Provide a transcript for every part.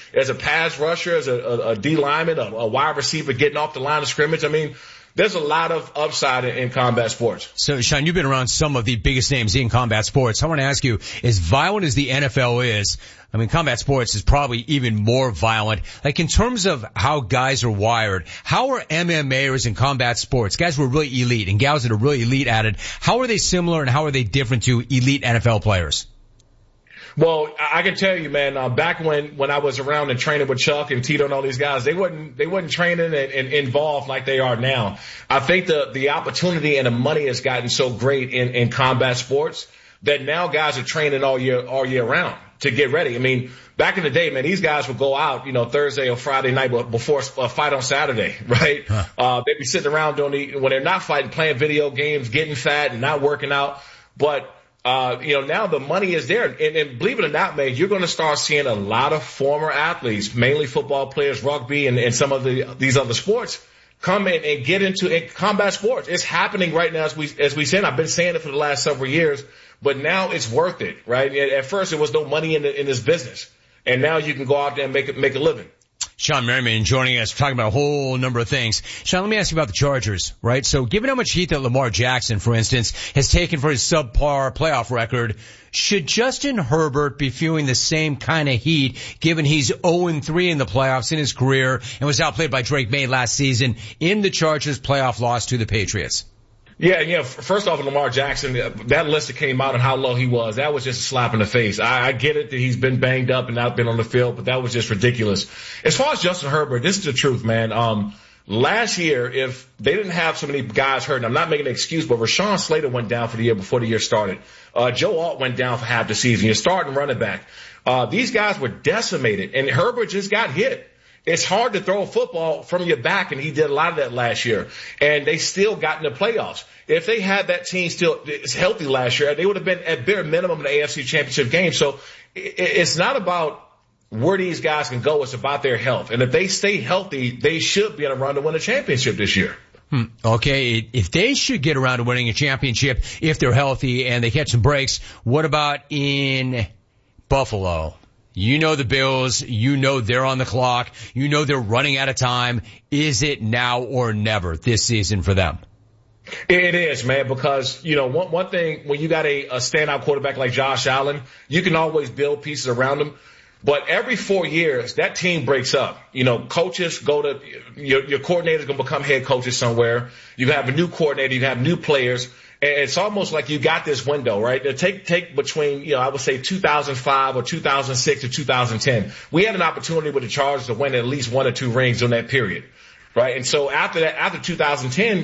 as a pass rusher, as a D lineman, a wide receiver getting off the line of scrimmage. I mean, there's a lot of upside in combat sports. So, Sean, you've been around some of the biggest names in combat sports. I want to ask you, as violent as the NFL is, I mean, combat sports is probably even more violent. Like, in terms of how guys are wired, how are MMAers in combat sports, guys who are really elite and gals that are really elite at it, how are they similar and how are they different to elite NFL players? Well, I can tell you, man, back when I was around and training with Chuck and Tito and all these guys, they wasn't training and involved like they are now. I think the opportunity and the money has gotten so great in combat sports that now guys are training all year round to get ready. I mean, back in the day, man, these guys would go out, Thursday or Friday night before a fight on Saturday, right? They'd be sitting around when they're not fighting, playing video games, getting fat and not working out. But now the money is there. And believe it or not, man, you're going to start seeing a lot of former athletes, mainly football players, rugby, and some of these other sports come in and get into combat sports. It's happening right now as we said. I've been saying it for the last several years, but now it's worth it, right? At first, there was no money in this business, and now you can go out there and make a living. Shawn Merriman joining us, talking about a whole number of things. Shawn, let me ask you about the Chargers, right? So given how much heat that Lamar Jackson, for instance, has taken for his subpar playoff record, should Justin Herbert be feeling the same kind of heat given he's 0-3 in the playoffs in his career and was outplayed by Drake May last season in the Chargers' playoff loss to the Patriots? Yeah. First off, Lamar Jackson, that list that came out and how low he was, that was just a slap in the face. I get it that he's been banged up and not been on the field, but that was just ridiculous. As far as Justin Herbert, this is the truth, man. Last year, if they didn't have so many guys hurt, and I'm not making an excuse, but Rashawn Slater went down for the year before the year started. Joe Alt went down for half the season. You're starting running back. These guys were decimated, and Herbert just got hit. It's hard to throw a football from your back, and he did a lot of that last year. And they still got in the playoffs. If they had that team still healthy last year, they would have been at bare minimum in the AFC Championship game. So it's not about where these guys can go. It's about their health. And if they stay healthy, they should be on a run to win a championship this year. Okay, if they should get around to winning a championship, if they're healthy and they catch some breaks, what about in Buffalo? You know the Bills, you know they're on the clock, you know they're running out of time. Is it now or never this season for them? It is, man, because, one thing, when you got a standout quarterback like Josh Allen, you can always build pieces around him. But every 4 years, that team breaks up. Coaches go to, your coordinator's going to become head coaches somewhere. You have a new coordinator, you have new players. And it's almost like you got this window, right? Take between, I would say 2005 or 2006 to 2010. We had an opportunity with the Chargers to win at least 1 or 2 rings during that period. Right. And so after that, after 2010,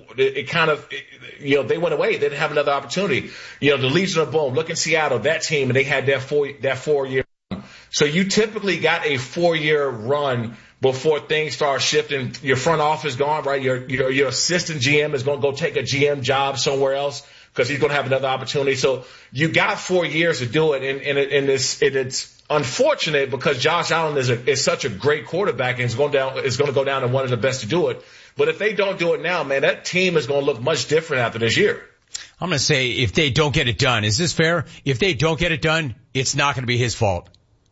it kind of, they went away. They didn't have another opportunity. The Legion of Boom, look in Seattle, that team, and they had that 4-year run. So you typically got a 4-year run before things start shifting. Your front office gone, right? Your assistant GM is going to go take a GM job somewhere else because he's going to have another opportunity. So you got 4 years to do it. And it's unfortunate because Josh Allen is such a great quarterback and is going to go down and one of the best to do it. But if they don't do it now, man, that team is going to look much different after this year. I'm going to say if they don't get it done, is this fair? If they don't get it done, it's not going to be his fault.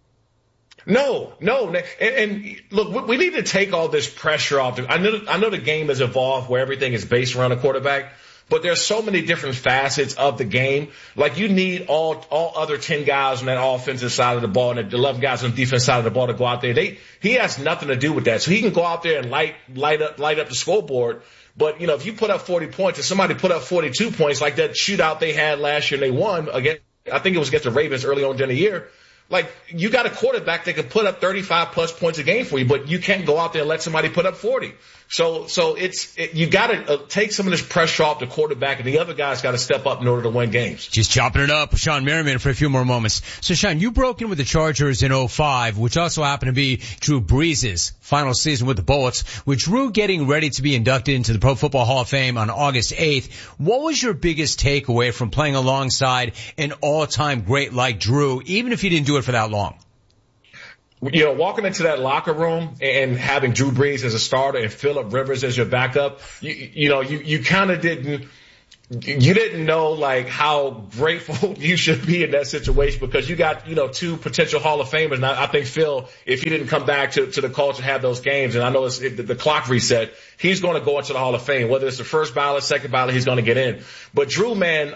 No. And look, we need to take all this pressure off. I know the game has evolved where everything is based around a quarterback. But there's so many different facets of the game. Like you need all other 10 guys on that offensive side of the ball and the 11 guys on the defense side of the ball to go out there. He has nothing to do with that. So he can go out there and light up the scoreboard. But, if you put up 40 points and somebody put up 42 points like that shootout they had last year and they won again, I think it was against the Ravens early on in the year. Like, you got a quarterback that can put up 35 plus points a game for you, but you can't go out there and let somebody put up 40. So you got to take some of this pressure off the quarterback, and the other guys got to step up in order to win games. Just chopping it up with Shawn Merriman for a few more moments. So, Shawn, you broke in with the Chargers in 2005, which also happened to be Drew Brees' final season with the Bullets, with Drew getting ready to be inducted into the Pro Football Hall of Fame on August 8th. What was your biggest takeaway from playing alongside an all-time great like Drew, even if you didn't do it for that long? Walking into that locker room and having Drew Brees as a starter and Phillip Rivers as your backup, you kind of didn't you didn't know like how grateful you should be in that situation because you got, two potential Hall of Famers. And I think Phil, if he didn't come back to the culture and have those games, and I know the clock reset, he's going to go into the Hall of Fame. Whether it's the first ballot, second ballot, he's going to get in. But Drew, man,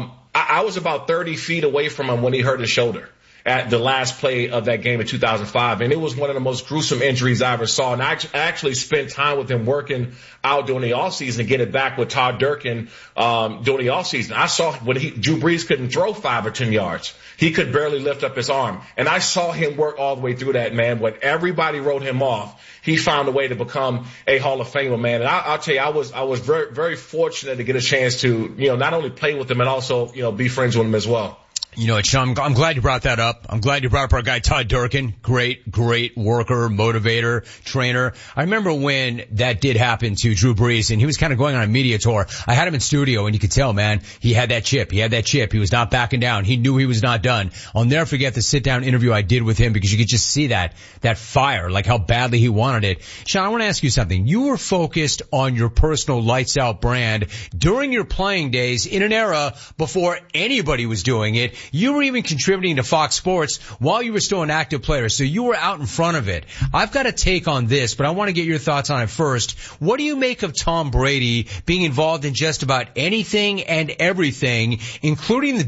I was about 30 feet away from him when he hurt his shoulder at the last play of that game in 2005. And it was one of the most gruesome injuries I ever saw. And I actually spent time with him working out during the offseason to get it back with Todd Durkin during the offseason. I saw when Drew Brees couldn't throw 5 or 10 yards. He could barely lift up his arm. And I saw him work all the way through that, man. When everybody wrote him off, he found a way to become a Hall of Famer, man. And I'll tell you, I was very, very fortunate to get a chance to, not only play with him and also, be friends with him as well. Sean, I'm glad you brought that up. I'm glad you brought up our guy Todd Durkin. Great worker, motivator, trainer. I remember when that did happen to Drew Brees and he was kind of going on a media tour. I had him in studio and you could tell, man, he had that chip. He was not backing down. He knew he was not done. I'll never forget the sit down interview I did with him because you could just see that fire, like how badly he wanted it. Sean, I want to ask you something. You were focused on your personal lights out brand during your playing days in an era before anybody was doing it. You were even contributing to Fox Sports while you were still an active player, so you were out in front of it. I've got a take on this, but I want to get your thoughts on it first. What do you make of Tom Brady being involved in just about anything and everything, including the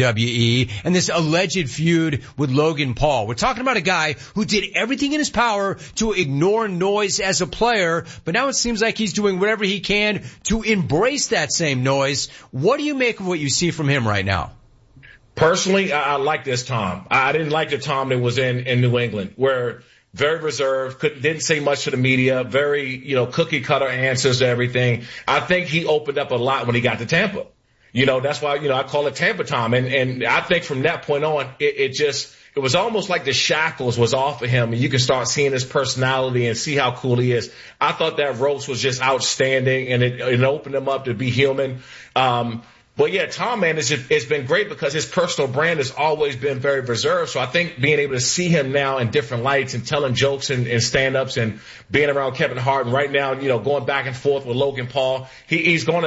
WWE and this alleged feud with Logan Paul? We're talking about a guy who did everything in his power to ignore noise as a player, but now it seems like he's doing whatever he can to embrace that same noise. What do you make of what you see from him right now? Personally, I like this Tom. I didn't like the Tom that was in New England, where very reserved, didn't say much to the media, very, cookie cutter answers to everything. I think he opened up a lot when he got to Tampa. That's why, I call it Tampa Tom. And I think from that point on, it was almost like the shackles was off of him and you can start seeing his personality and see how cool he is. I thought that roast was just outstanding and it opened him up to be human. But yeah, Tom, man, it's been great because his personal brand has always been very reserved. So I think being able to see him now in different lights and telling jokes and stand-ups and being around Kevin Hart and right now, going back and forth with Logan Paul, he's going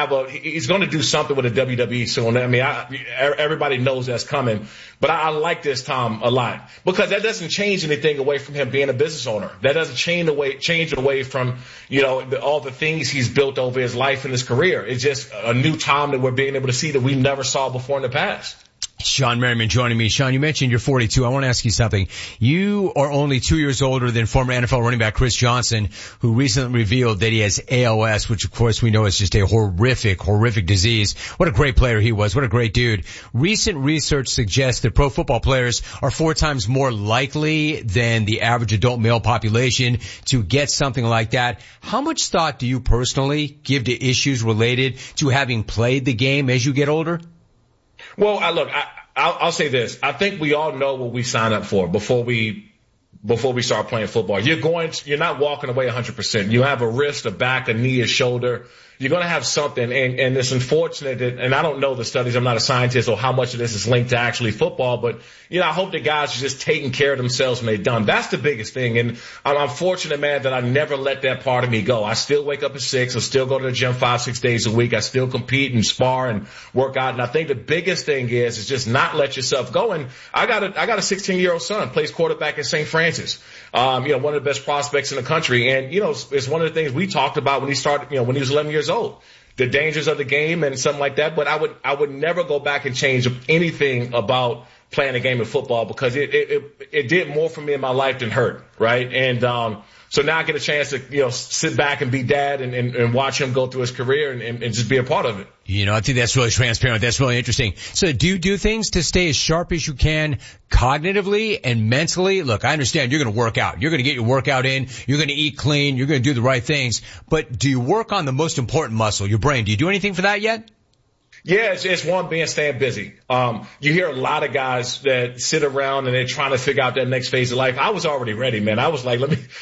to do something with the WWE soon. I mean, everybody knows that's coming, but I like this Tom a lot because that doesn't change anything away from him being a business owner. That doesn't change away from, all the things he's built over his life and his career. It's just a new Tom that we're being able to see that we never saw before in the past. Sean Merriman joining me. Sean, you mentioned you're 42. I want to ask you something. You are only 2 years older than former NFL running back Chris Johnson, who recently revealed that he has ALS, which of course we know is just a horrific disease. What a great player he was. What a great dude. Recent research suggests that pro football players are 4 times more likely than the average adult male population to get something like that. How much thought do you personally give to issues related to having played the game as you get older? Well, I'll say this. I think we all know what we sign up for before we start playing football. You're not walking away 100%. You have a wrist, a back, a knee, a shoulder. You're going to have something. And it's unfortunate that, and I don't know the studies. I'm not a scientist or how much of this is linked to actually football, but I hope that guys are just taking care of themselves when they're done. That's the biggest thing. And I'm fortunate, man, that I never let that part of me go. I still wake up at 6. I still go to the gym 5-6 days a week. I still compete and spar and work out. And I think the biggest thing is just not let yourself go. And I got a 16-year-old son, plays quarterback at St. Francis. One of the best prospects in the country. And, it's one of the things we talked about when he started, when he was 11 years old, the dangers of the game and something like that. But I would never go back and change anything about playing a game of football because it did more for me in my life than hurt. Right. And, so now I get a chance to, sit back and be dad and watch him go through his career and just be a part of it. I think that's really transparent. That's really interesting. So do you do things to stay as sharp as you can cognitively and mentally? Look, I understand you're going to work out. You're going to get your workout in. You're going to eat clean. You're going to do the right things. But do you work on the most important muscle, your brain? Do you do anything for that yet? Yeah, it's one being staying busy. You hear a lot of guys that sit around and they're trying to figure out that next phase of life. I was already ready, man. I was like,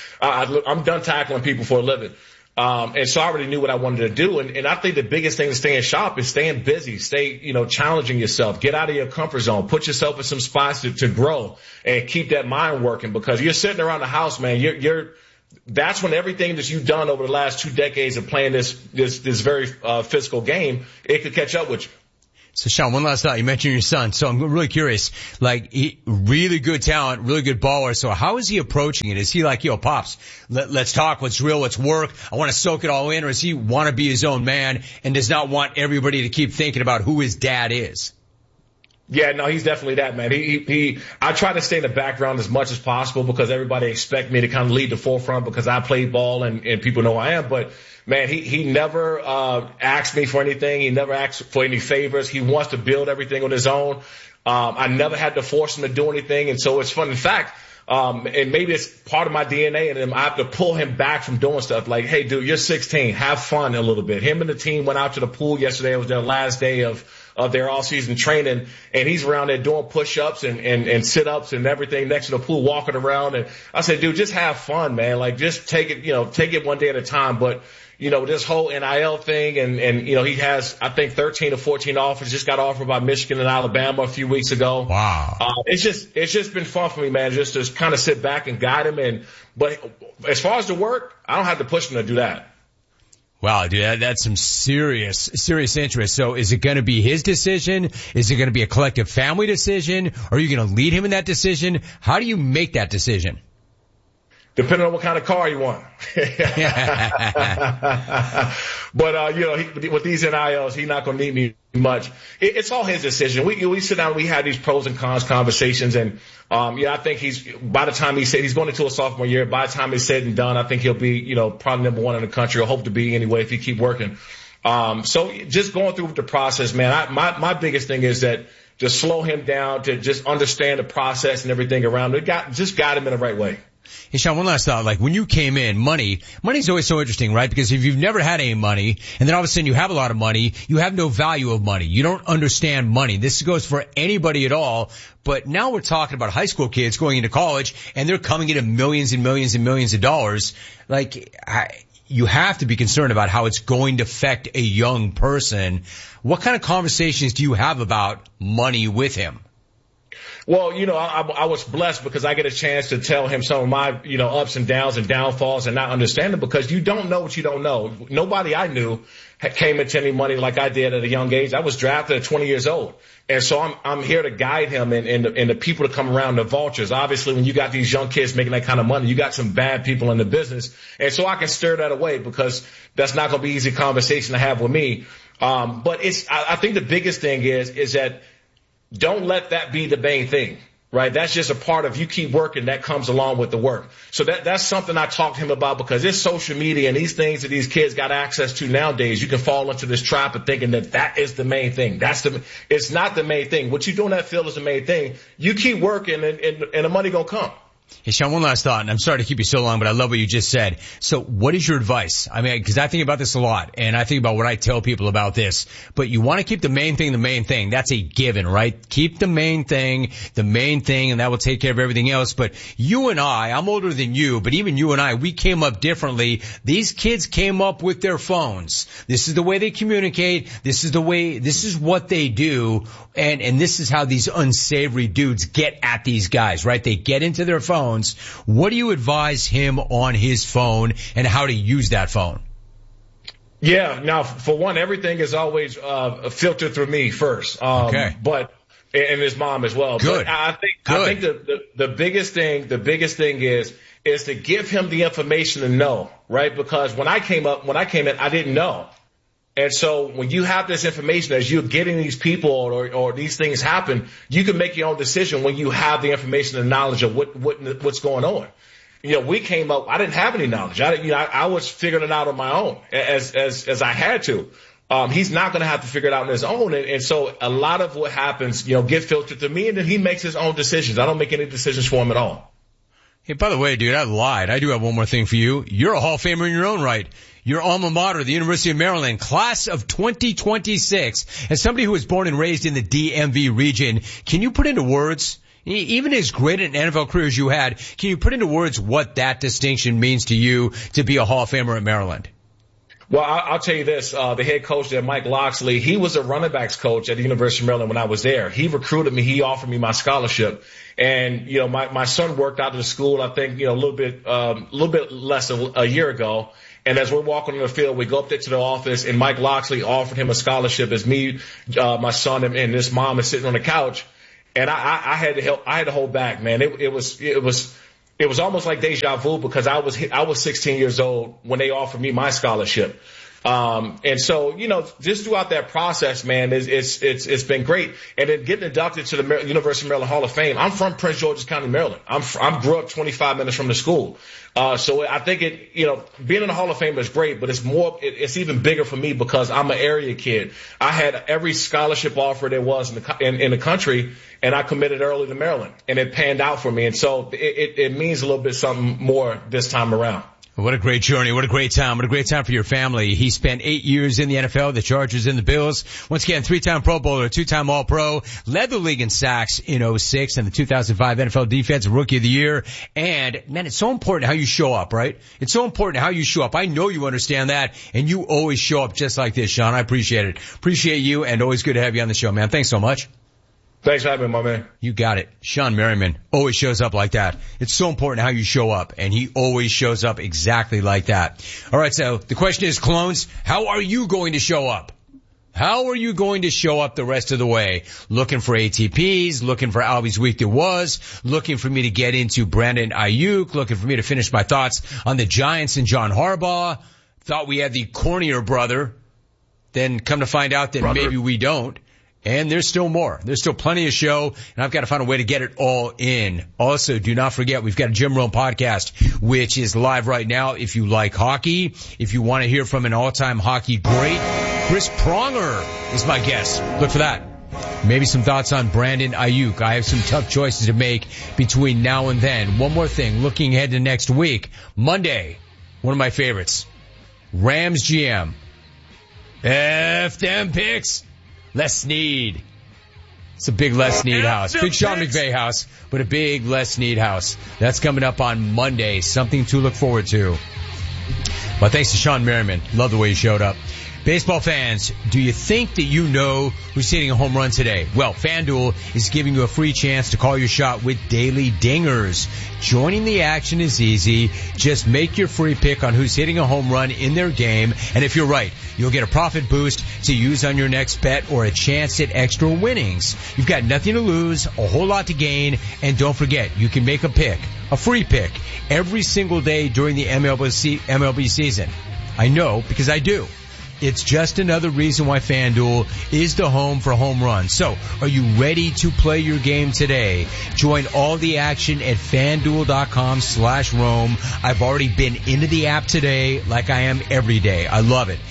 I'm done tackling people for a living. And so I already knew what I wanted to do. And I think the biggest thing to staying sharp is staying busy, stay, challenging yourself, get out of your comfort zone, put yourself in some spots to grow and keep that mind working because you're sitting around the house, man. You're that's when everything that you've done over the last 2 decades of playing this very physical game, it could catch up with you. So Sean, one last thought. You mentioned your son. So I'm really curious, like, really good talent, really good baller. So how is he approaching it? Is he like, yo, Pops, let's talk, let's drill, let's work. I want to soak it all in. Or does he want to be his own man and does not want everybody to keep thinking about who his dad is? Yeah, no, he's definitely that, man. I try to stay in the background as much as possible because everybody expect me to kind of lead the forefront because I played ball and people know I am. But man, he never, asked me for anything. He never asked for any favors. He wants to build everything on his own. I never had to force him to do anything. And so it's fun. In fact, and maybe it's part of my DNA and I have to pull him back from doing stuff like, hey, dude, you're 16. Have fun a little bit. Him and the team went out to the pool yesterday. It was their last day of their all-season training, and he's around there doing push-ups and sit-ups and everything next to the pool, walking around. And I said, dude, just have fun, man. Like, just take it one day at a time. But, this whole NIL thing and he has, I think, 13 or 14 offers, just got offered by Michigan and Alabama a few weeks ago. Wow. It's just been fun for me, man, just to kind of sit back and guide him. But as far as the work, I don't have to push him to do that. Wow, dude, that's some serious interest. So is it going to be his decision? Is it going to be a collective family decision? Are you going to lead him in that decision? How do you make that decision? Depending on what kind of car you want. But, with these NILs, he's not going to need me much. It's all his decision. We sit down, we have these pros and cons conversations. And, I think by the time he's going into a sophomore year, by the time it's said and done, I think he'll be, probably number one in the country, or hope to be anyway if he keep working. So just going through the process, man, my biggest thing is that just slow him down to just understand the process and everything around it. Just guide him in the right way. Hey, Sean, one last thought. Like, when you came in, money's always so interesting, right? Because if you've never had any money, and then all of a sudden you have a lot of money, you have no value of money. You don't understand money. This goes for anybody at all. But now we're talking about high school kids going into college, and they're coming into millions and millions and millions of dollars. Like, you have to be concerned about how it's going to affect a young person. What kind of conversations do you have about money with him? Well, I was blessed because I get a chance to tell him some of my, ups and downs and downfalls and not understand them because you don't know what you don't know. Nobody I knew came into any money like I did at a young age. I was drafted at 20 years old. And so I'm here to guide him and the people to come around, the vultures. Obviously, when you got these young kids making that kind of money, you got some bad people in the business. And so I can steer that away because that's not going to be easy conversation to have with me. But I think the biggest thing is that don't let that be the main thing, right? That's just a part of you keep working that comes along with the work. So that's something I talked to him about because it's social media and these things that these kids got access to nowadays. You can fall into this trap of thinking that is the main thing. It's not the main thing. What you do in that field is the main thing. You keep working and the money gonna come. Hey, Sean, one last thought, and I'm sorry to keep you so long, but I love what you just said. So what is your advice? I mean, because I think about this a lot, and I think about what I tell people about this, but you want to keep the main thing the main thing. That's a given, right? Keep the main thing, and that will take care of everything else. But you and I'm older than you, but even you and I, we came up differently. These kids came up with their phones. This is the way they communicate. This is what they do, and this is how these unsavory dudes get at these guys, right? They get into their phones. What do you advise him on his phone and how to use that phone? Yeah. Now, for one, everything is always filtered through me first. Okay. But and his mom as well. Good. But I think the biggest thing is to give him the information to know, right? Because when I came in, I didn't know. And so when you have this information as you're getting these people or these things happen, you can make your own decision when you have the information and knowledge of what's going on. We came up, I didn't have any knowledge. I was figuring it out on my own as I had to. He's not going to have to figure it out on his own. And so a lot of what happens, get filtered to me and then he makes his own decisions. I don't make any decisions for him at all. Hey, by the way, dude, I lied. I do have one more thing for you. You're a Hall of Famer in your own right. Your alma mater, the University of Maryland, class of 2026. As somebody who was born and raised in the DMV region, can you put into words, even as great an NFL career as you had, can you put into words what that distinction means to you to be a Hall of Famer at Maryland? Well, I'll tell you this, the head coach there, Mike Locksley, he was a running backs coach at the University of Maryland when I was there. He recruited me. He offered me my scholarship. And, my son worked out of the school, I think, a little bit less than a year ago. And as we're walking on the field, we go up there to the office, and Mike Locksley offered him a scholarship as me, my son, and this mom is sitting on the couch. And I had to hold back, man. It was almost like deja vu because I was 16 years old when they offered me my scholarship. And so, just throughout that process, man, it's been great. And then getting inducted to the University of Maryland Hall of Fame. I'm from Prince George's County, Maryland. I grew up 25 minutes from the school. So I think being in the Hall of Fame is great, but it's even bigger for me because I'm an area kid. I had every scholarship offer there was in the country, and I committed early to Maryland, and it panned out for me. And so it means a little bit something more this time around. What a great journey. What a great time. What a great time for your family. He spent 8 years in the NFL, the Chargers and the Bills. Once again, 3-time Pro Bowler, 2-time All-Pro, led the league in sacks in 2006 and the 2005 NFL Defensive Rookie of the Year. And man, it's so important how you show up, right? It's so important how you show up. I know you understand that, and you always show up just like this, Sean. I appreciate it. Appreciate you, and always good to have you on the show, man. Thanks so much. Thanks for having me, my man. You got it. Sean Merriman always shows up like that. It's so important how you show up, and he always shows up exactly like that. All right, so the question is, clones, how are you going to show up? How are you going to show up the rest of the way? Looking for ATPs, looking for Albie's Week There Was, looking for me to get into Brandon Ayuk, looking for me to finish my thoughts on the Giants and John Harbaugh. Thought we had the cornier brother, then come to find out that maybe we don't. And there's still more. There's still plenty of show, and I've got to find a way to get it all in. Also, do not forget, we've got a Jim Rome podcast, which is live right now if you like hockey. If you want to hear from an all-time hockey great, Chris Pronger is my guest. Look for that. Maybe some thoughts on Brandon Ayuk. I have some tough choices to make between now and then. One more thing, looking ahead to next week. Monday, one of my favorites, Rams GM. F them picks. Les Snead. It's a big Les Snead house. Big Sean McVay house, but a big Les Snead house. That's coming up on Monday. Something to look forward to. Well, thanks to Sean Merriman. Love the way he showed up. Baseball fans, do you think that you know who's hitting a home run today? Well, FanDuel is giving you a free chance to call your shot with Daily Dingers. Joining the action is easy. Just make your free pick on who's hitting a home run in their game, and if you're right, you'll get a profit boost to use on your next bet or a chance at extra winnings. You've got nothing to lose, a whole lot to gain, and don't forget, you can make a pick, a free pick, every single day during the MLB season. I know, because I do. It's just another reason why FanDuel is the home for home runs. So, are you ready to play your game today? Join all the action at FanDuel.com/Rome. I've already been into the app today like I am every day. I love it.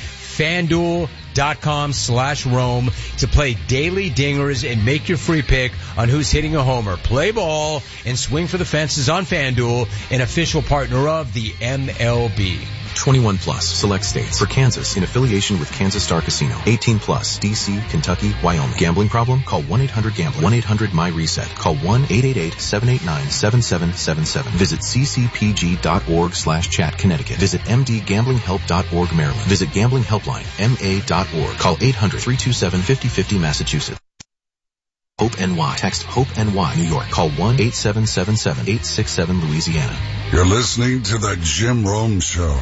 FanDuel.com/Rome to play Daily Dingers and make your free pick on who's hitting a homer. Play ball and swing for the fences on FanDuel, an official partner of the MLB. 21 plus, select states. For Kansas, in affiliation with Kansas Star Casino. 18 plus, D.C., Kentucky, Wyoming. Gambling problem? Call 1-800-GAMBLER. 1-800-MY-RESET. Call 1-888-789-7777. Visit ccpg.org/chat, Connecticut. Visit mdgamblinghelp.org, Maryland. Visit Gambling Helpline, ma.org. Call 800-327-5050, Massachusetts. Hope NY. Text Hope NY, New York. Call 1-8777-867, Louisiana. You're listening to the Jim Rome Show.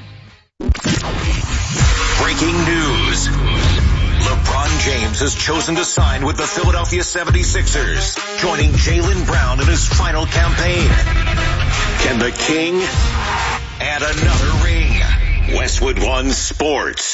Breaking news. LeBron James has chosen to sign with the Philadelphia 76ers, joining Jaylen Brown in his final campaign. Can the King add another ring? Westwood One Sports.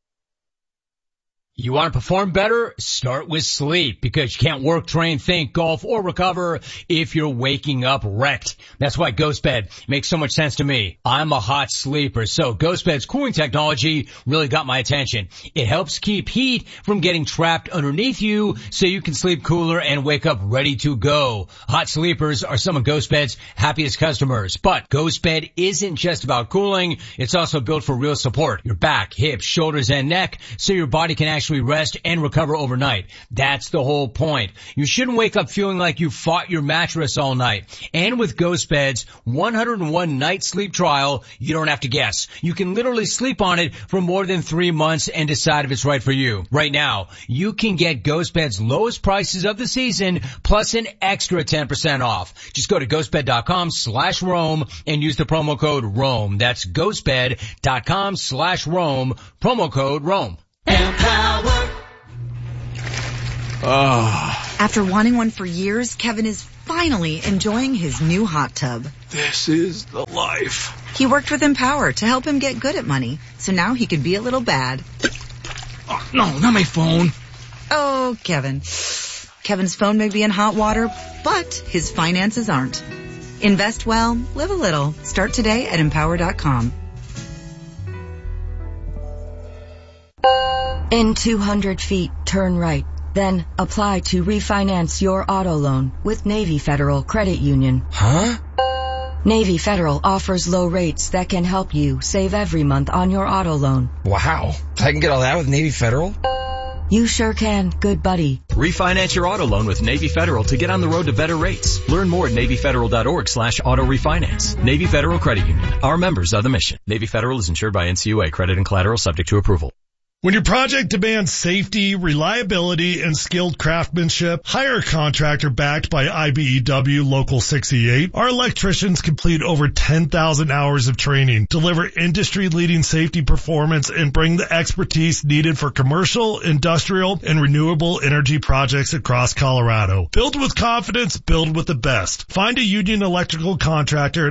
You want to perform better? Start with sleep, because you can't work, train, think, golf, or recover if you're waking up wrecked. That's why GhostBed makes so much sense to me. I'm a hot sleeper, so GhostBed's cooling technology really got my attention. It helps keep heat from getting trapped underneath you so you can sleep cooler and wake up ready to go. Hot sleepers are some of GhostBed's happiest customers. But GhostBed isn't just about cooling. It's also built for real support. Your back, hips, shoulders, and neck, so your body can actually actually rest and recover overnight. That's the whole point. You shouldn't wake up feeling like you fought your mattress all night. And with Ghost Bed's 101 night sleep trial, you don't have to guess. You can literally sleep on it for more than 3 months and decide if it's right for you. Right now, you can get Ghost Bed's lowest prices of the season plus an extra 10% off. Just go to ghostbed.com/Rome and use the promo code ROME. That's ghostbed.com/Rome, promo code ROME. Empower. After wanting one for years, Kevin is finally enjoying his new hot tub. This is the life. He worked with Empower to help him get good at money, so now he can be a little bad. Oh, no, not my phone. Oh, Kevin. Kevin's phone may be in hot water, but his finances aren't. Invest well, live a little. Start today at Empower.com. In 200 feet, turn right. Then apply to refinance your auto loan with Navy Federal Credit Union. Huh? Navy Federal offers low rates that can help you save every month on your auto loan. Wow. I can get all that with Navy Federal? You sure can, good buddy. Refinance your auto loan with Navy Federal to get on the road to better rates. Learn more at NavyFederal.org/auto refinance. Navy Federal Credit Union. Our members are the mission. Navy Federal is insured by NCUA. Credit and collateral subject to approval. When your project demands safety, reliability, and skilled craftsmanship, hire a contractor backed by IBEW Local 68. Our electricians complete over 10,000 hours of training, deliver industry-leading safety performance, and bring the expertise needed for commercial, industrial, and renewable energy projects across Colorado. Build with confidence, build with the best. Find a union electrical contractor at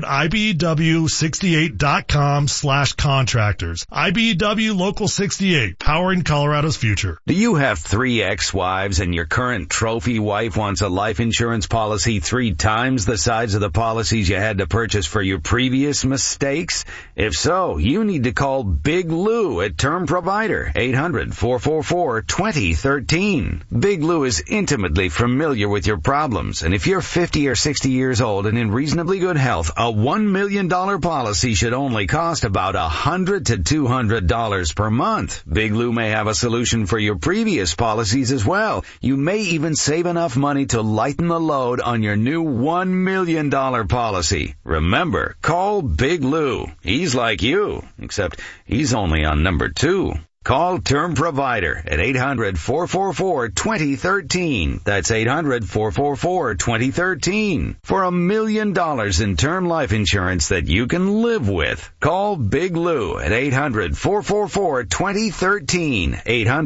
IBEW68.com/contractors. IBEW Local 68. Powering Colorado's future. Do you have 3 ex-wives and your current trophy wife wants a life insurance policy 3 times the size of the policies you had to purchase for your previous mistakes? If so, you need to call Big Lou at Term Provider, 800-444-2013. Big Lou is intimately familiar with your problems, and if you're 50 or 60 years old and in reasonably good health, a $1 million policy should only cost about $100 to $200 per month. Big Lou may have a solution for your previous policies as well. You may even save enough money to lighten the load on your new $1 million policy. Remember, call Big Lou. He's like you, except he's only on number 2. Call Term Provider at 800-444-2013. That's 800-444-2013. For $1 million in term life insurance that you can live with. Call Big Lou at 800-444-2013.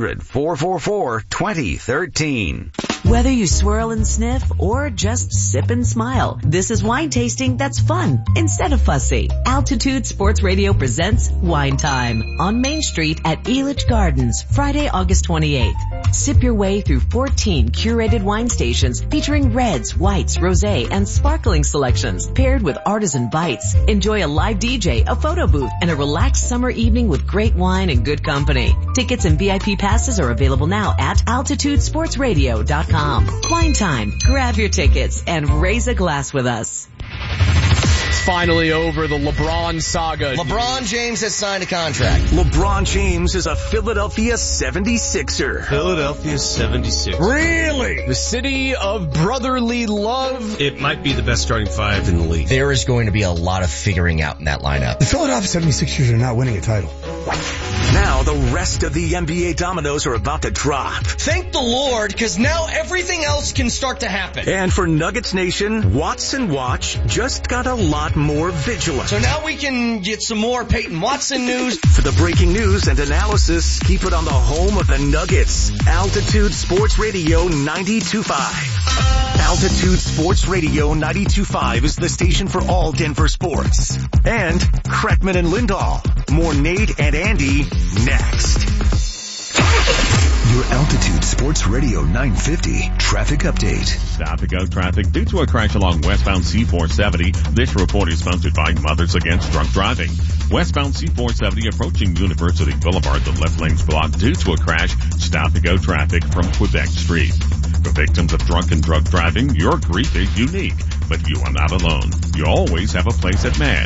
800-444-2013. Whether you swirl and sniff or just sip and smile, this is wine tasting that's fun instead of fussy. Altitude Sports Radio presents Wine Time on Main Street at Elitch Gardens, Friday, August 28th. Sip your way through 14 curated wine stations featuring reds, whites, rosé, and sparkling selections paired with artisan bites. Enjoy a live DJ, a photo booth, and a relaxed summer evening with great wine and good company. Tickets and VIP passes are available now at AltitudeSportsRadio.com. Wine Time. Grab your tickets and raise a glass with us. It's finally over, the LeBron saga. LeBron James has signed a contract. LeBron James is a Philadelphia 76er. Philadelphia 76ers. Really? The city of brotherly love. It might be the best starting 5 in the league. There is going to be a lot of figuring out in that lineup. The Philadelphia 76ers are not winning a title. Now the rest of the NBA dominoes are about to drop. Thank the Lord, because now everything else can start to happen. And for Nuggets Nation, Watson Watch just got a lot more vigilant. So now we can get some more Peyton Watson news. For the breaking news and analysis, keep it on the home of the Nuggets. Altitude Sports Radio 92.5. Altitude Sports Radio 92.5 is the station for all Denver sports. And Kreckman and Lindahl. More Nate and Andy next. Your Altitude Sports Radio 950 traffic update. Stop to go traffic due to a crash along westbound C470. This report is sponsored by Mothers Against Drunk Driving. Westbound C470 approaching University Boulevard, the left lane's blocked due to a crash. Stop to go traffic from Quebec Street. For victims of drunk and drug driving, your grief is unique, but you are not alone. You always have a place at MAD.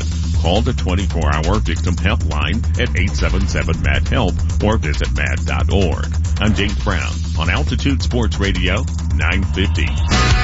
call the 24-hour victim helpline at 877-MAD-HELP or visit mad.org. I'm James Brown on Altitude Sports Radio 950.